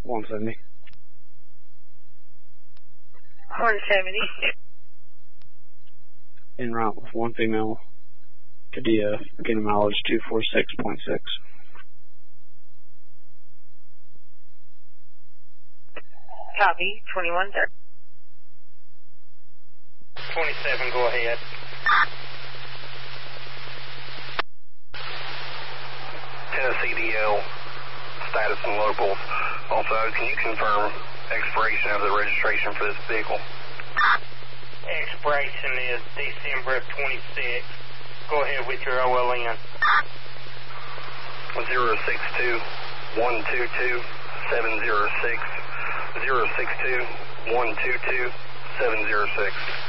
170. 170. En route with one female to DF, getting mileage 246.6. Copy, 2130. 27, go ahead. Tennessee DL, status and locals. Also, can you confirm expiration of the registration for this vehicle? Expiration is December of 26. Go ahead with your OLN. 062-122-706. 062-122-706.